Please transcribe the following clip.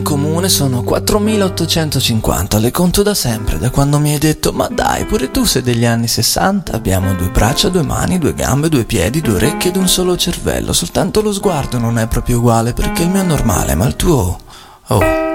Comune sono 4850, le conto da sempre, da quando mi hai detto ma dai, pure tu sei degli anni 60, abbiamo 2 braccia, 2 mani, 2 gambe, 2 piedi, 2 orecchie ed un solo cervello, soltanto lo sguardo non è proprio uguale perché il mio è normale, ma il tuo... Oh...